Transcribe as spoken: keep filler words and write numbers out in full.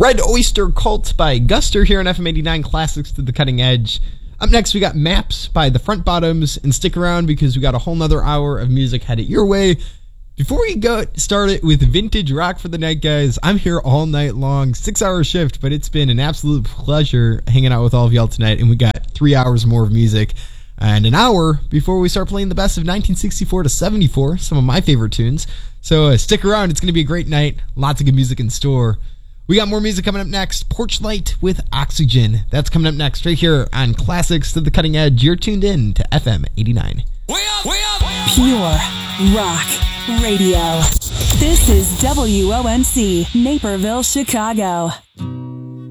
Red Oyster Cult by Guster here on F M eighty-nine Classics to the Cutting Edge. Up next, we got Maps by the Front Bottoms, and stick around because we got a whole nother hour of music headed your way. Before we go start it with vintage rock for the night, guys, I'm here all night long, six-hour shift, but it's been an absolute pleasure hanging out with all of y'all tonight, and we got three hours more of music and an hour before we start playing the best of nineteen sixty-four to seventy-four, some of my favorite tunes. So uh, stick around, it's going to be a great night, lots of good music in store. We got more music coming up next. Porchlight with Oxygen. That's coming up next right here on Classics to the Cutting Edge. You're tuned in to F M eighty-nine. Way up, way up, way up. Pure rock radio. This is W O N C, Naperville, Chicago.